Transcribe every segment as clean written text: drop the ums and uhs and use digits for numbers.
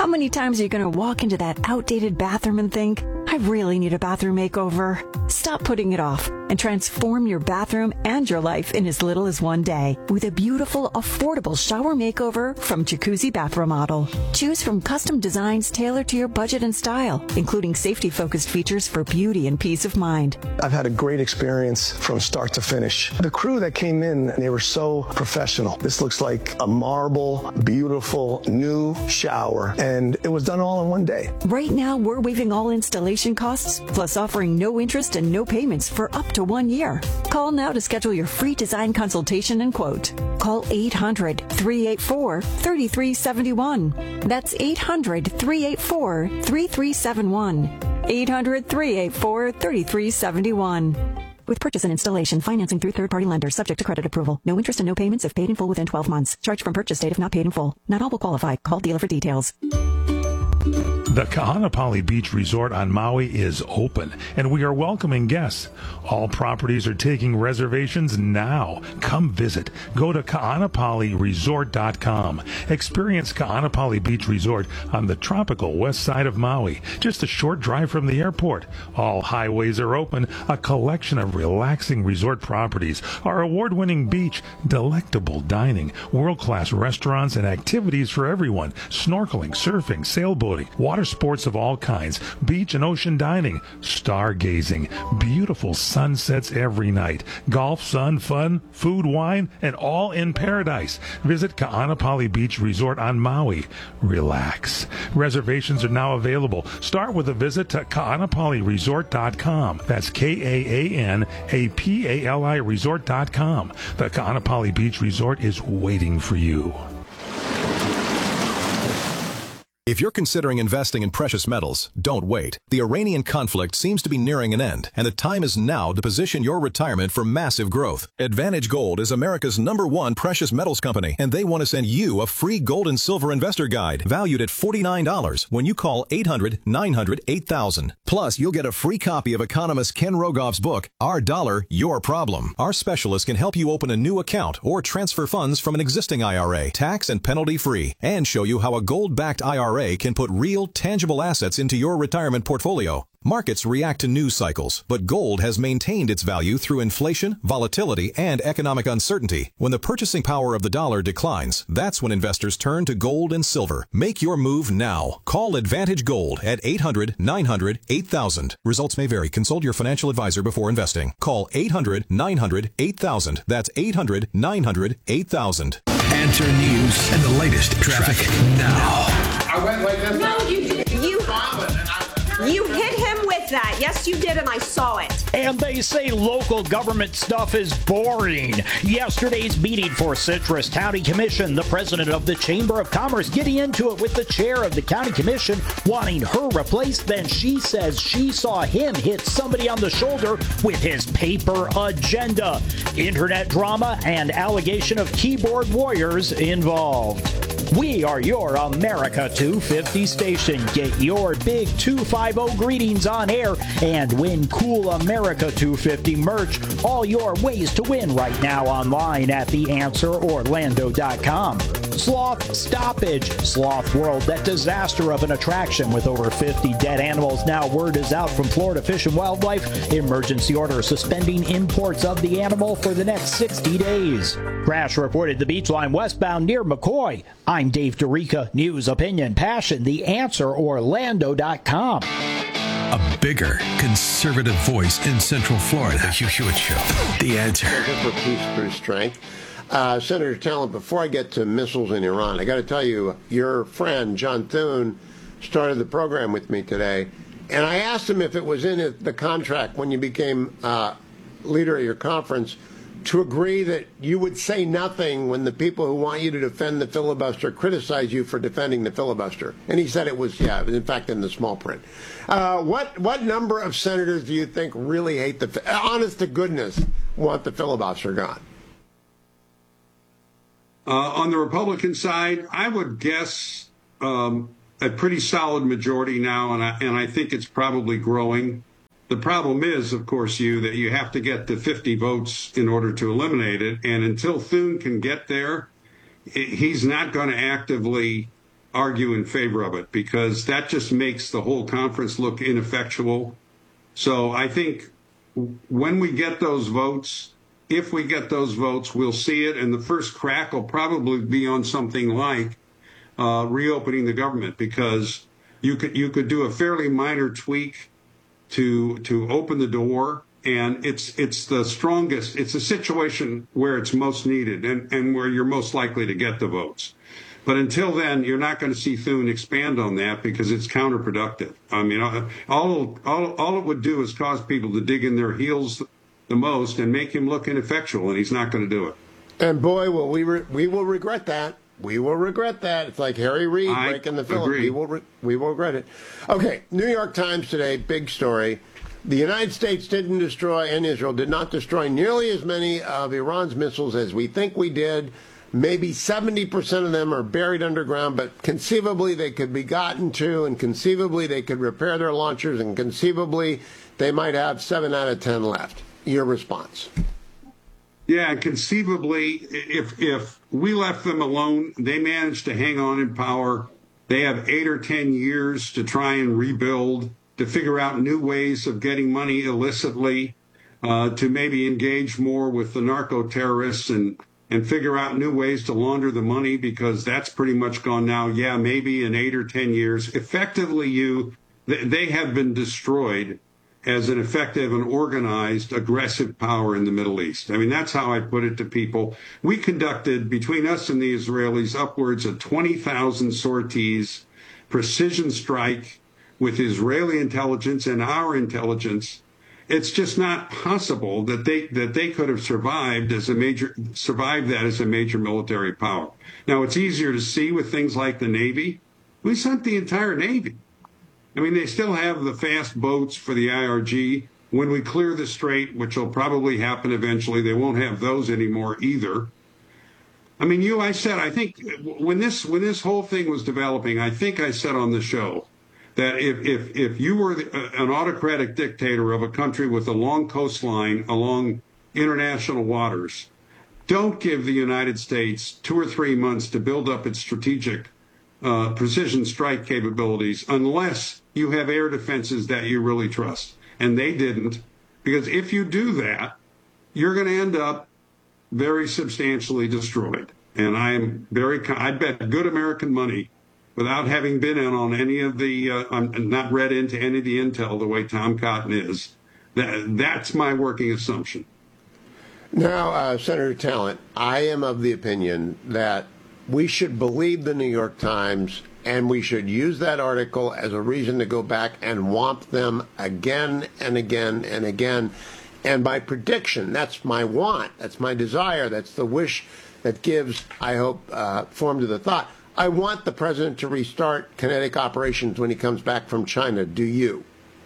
How many times are you going to walk into that outdated bathroom and think, I really need a bathroom makeover? Stop putting it off and transform your bathroom and your life in as little as one day with a beautiful, affordable shower makeover from Jacuzzi Bath Remodel. Choose from custom designs tailored to your budget and style, including safety-focused features for beauty and peace of mind. I've had a great experience from start to finish. The crew that came in, they were so professional. This looks like a marble, beautiful, new shower, and it was done all in one day. Right now, we're waiving all installation costs, plus offering no interest and no payments for up to 1 year. Call now to schedule your free design consultation and quote. Call 800-384-3371. That's 800-384-3371. 800-384-3371. With purchase and installation, financing through third-party lenders, subject to credit approval. No interest and no payments if paid in full within 12 months. Charged from purchase date if not paid in full. Not all will qualify. Call dealer for details. The Kahanapali Beach Resort on Maui is open, and we are welcoming guests. All properties are taking reservations now. Come visit. Go to kahanapaliresort.com. Experience Kahanapali Beach Resort on the tropical west side of Maui, just a short drive from the airport. All highways are open, a collection of relaxing resort properties, our award-winning beach, delectable dining, world-class restaurants and activities for everyone, snorkeling, surfing, sailboating, water sports of all kinds, beach and ocean dining, stargazing, beautiful sunsets every night, golf, sun, fun, food, wine, and all in paradise. Visit Kahanapali Beach Resort on Maui. Relax. Reservations are now available. Start with a visit to kahanapaliresort.com. That's Kahanapali resort.com. The Kahanapali Beach Resort is waiting for you. If you're considering investing in precious metals, don't wait. The Iranian conflict seems to be nearing an end, and the time is now to position your retirement for massive growth. Advantage Gold is America's #1 precious metals company, and they want to send you a free gold and silver investor guide valued at $49 when you call 800-900-8000. Plus, you'll get a free copy of economist Ken Rogoff's book, Our Dollar, Your Problem. Our specialists can help you open a new account or transfer funds from an existing IRA, tax and penalty free, and show you how a gold-backed IRA can put real, tangible assets into your retirement portfolio. Markets react to news cycles, but gold has maintained its value through inflation, volatility, and economic uncertainty. When the purchasing power of the dollar declines, that's when investors turn to gold and silver. Make your move now. Call Advantage Gold at 800-900-8000. Results may vary. Consult your financial advisor before investing. Call 800-900-8000. That's 800-900-8000. Answer News and the latest traffic now. I went like this. No, you didn't. You hit him with that. Yes, you did, and I saw it. And they say local government stuff is boring. Yesterday's meeting for Citrus County Commission, the president of the Chamber of Commerce getting into it with the chair of the county commission, wanting her replaced. Then she says she saw him hit somebody on the shoulder with his paper agenda. Internet drama and allegation of keyboard warriors involved. We are your America 250 station. Get your big 250 greetings on air and win cool America 250 merch. All your ways to win right now online at theanswerorlando.com. Sloth Stoppage. Sloth World, that disaster of an attraction with over 50 dead animals. Now word is out from Florida Fish and Wildlife. Emergency order suspending imports of the animal for the next 60 days. Crash reported the beach line westbound near McCoy. I'm Dave DeRica. News, opinion, passion. TheAnswerOrlando.com. A bigger conservative voice in Central Florida. The Hugh Hewitt Show. The Answer. For peace through strength. Senator Talent, before I get to missiles in Iran, I got to tell you, your friend, John Thune, started the program with me today, and I asked him if it was in the contract when you became leader of your conference to agree that you would say nothing when the people who want you to defend the filibuster criticize you for defending the filibuster. And he said it was, in fact, in the small print. What number of senators do you think really hate honest to goodness, want the filibuster gone? On the Republican side, I would guess a pretty solid majority now, and I think it's probably growing. The problem is, of course, that you have to get to 50 votes in order to eliminate it. And until Thune can get there, he's not going to actively argue in favor of it, because that just makes the whole conference look ineffectual. So I think when we get those votes, if we get those votes, we'll see it. And the first crack will probably be on something like reopening the government, because you could do a fairly minor tweak to open the door. And it's the strongest. It's a situation where it's most needed and where you're most likely to get the votes. But until then, you're not going to see Thune expand on that, because it's counterproductive. I mean, all it would do is cause people to dig in their heels the most and make him look ineffectual, and he's not going to do it. And boy, will we will regret that. We will regret that. It's like Harry Reid breaking the film. We will regret it. Okay, New York Times today, big story. The United States didn't destroy, and Israel did not destroy nearly as many of Iran's missiles as we think we did. Maybe 70% of them are buried underground, but conceivably they could be gotten to, and conceivably they could repair their launchers, and conceivably they might have 7 out of 10 left. Your response? Yeah, conceivably, if we left them alone, they managed to hang on in power. They have 8 or 10 years to try and rebuild, to figure out new ways of getting money illicitly, to maybe engage more with the narco-terrorists and figure out new ways to launder the money, because that's pretty much gone now. Yeah, maybe in 8 or 10 years. Effectively, they have been destroyed as an effective and organized, aggressive power in the Middle East. I mean, that's how I put it to people. We conducted, between us and the Israelis, upwards of 20,000 sorties, precision strike with Israeli intelligence and our intelligence. It's just not possible that they could have survived that as a major military power. Now, it's easier to see with things like the Navy. We sent the entire Navy. I mean, they still have the fast boats for the IRG. When we clear the strait, which will probably happen eventually, they won't have those anymore either. I mean, I think when this whole thing was developing, I think I said on the show that if you were an autocratic dictator of a country with a long coastline along international waters, don't give the United States 2 or 3 months to build up its strategic precision strike capabilities unless you have air defenses that you really trust. And they didn't, because if you do that, you're going to end up very substantially destroyed. And I bet good American money, without having been in on any of the, I'm not read into any of the intel the way Tom Cotton is, that's my working assumption. Now, Senator Talent, I am of the opinion that we should believe the New York Times, and we should use that article as a reason to go back and whomp them again and again and again. And my prediction, that's my want, that's my desire, that's the wish that gives, I hope, form to the thought. I want the president to restart kinetic operations when he comes back from China. Do you?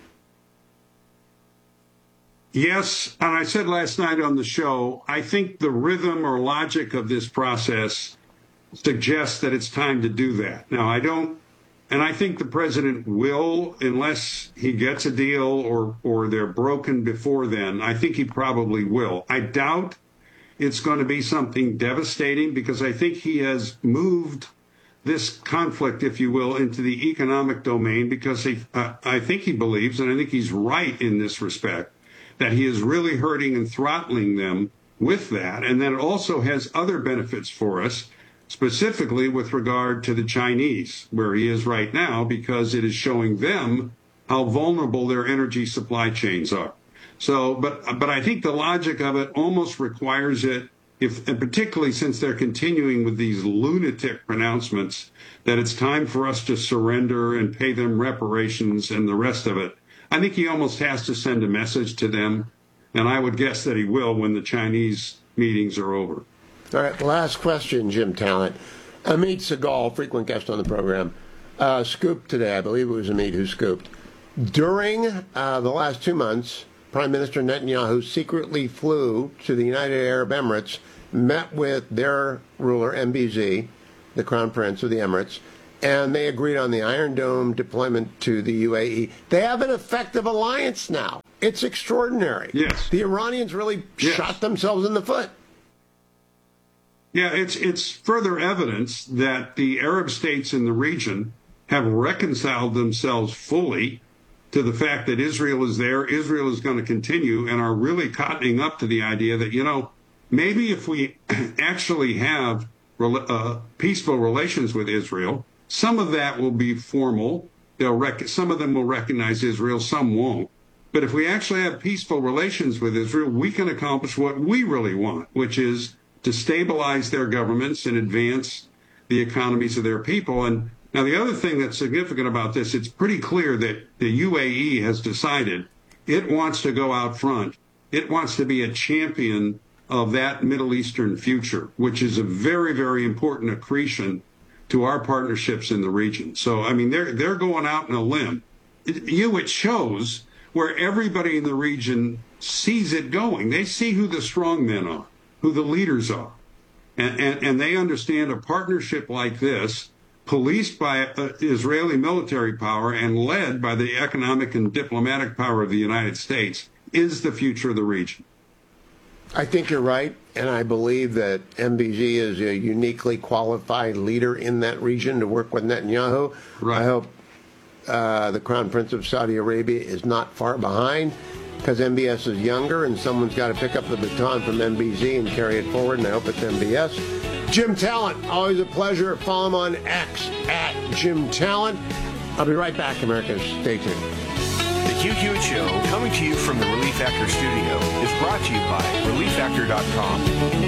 Yes, and I said last night on the show, I think the rhythm or logic of this process suggests that it's time to do that. Now, I think the president will, unless he gets a deal or they're broken before then, I think he probably will. I doubt it's going to be something devastating, because I think he has moved this conflict, if you will, into the economic domain, because I think he believes, and I think he's right in this respect, that he is really hurting and throttling them with that. And then it also has other benefits for us, specifically with regard to the Chinese, where he is right now, because it is showing them how vulnerable their energy supply chains are. So, but I think the logic of it almost requires it, and particularly since they're continuing with these lunatic pronouncements that it's time for us to surrender and pay them reparations and the rest of it. I think he almost has to send a message to them, and I would guess that he will when the Chinese meetings are over. All right, last question, Jim Talent. Amit Segal, frequent guest on the program, scooped today. I believe it was Amit who scooped. During the last 2 months, Prime Minister Netanyahu secretly flew to the United Arab Emirates, met with their ruler, MBZ, the Crown Prince of the Emirates, and they agreed on the Iron Dome deployment to the UAE. They have an effective alliance now. It's extraordinary. Yes. The Iranians really shot themselves in the foot. Yeah, it's further evidence that the Arab states in the region have reconciled themselves fully to the fact that Israel is there, Israel is going to continue, and are really cottoning up to the idea that, maybe if we actually have peaceful relations with Israel, some of that will be formal. Some of them will recognize Israel, some won't. But if we actually have peaceful relations with Israel, we can accomplish what we really want, which is to stabilize their governments and advance the economies of their people. And now the other thing that's significant about this, it's pretty clear that the UAE has decided it wants to go out front. It wants to be a champion of that Middle Eastern future, which is a very, very important accretion to our partnerships in the region. So, I mean, they're going out on a limb. It shows where everybody in the region sees it going. They see who the strong men are, who the leaders are. And they understand a partnership like this, policed by Israeli military power and led by the economic and diplomatic power of the United States, is the future of the region. I think you're right, and I believe that MBZ is a uniquely qualified leader in that region to work with Netanyahu. Right. I hope the Crown Prince of Saudi Arabia is not far behind, because MBS is younger, and someone's got to pick up the baton from MBZ and carry it forward, and I hope it's MBS. Jim Talent, always a pleasure. Follow him on X at Jim Talent. I'll be right back, America. Stay tuned. The Hugh Hewitt Show, coming to you from the Relief Factor studio, is brought to you by ReliefFactor.com.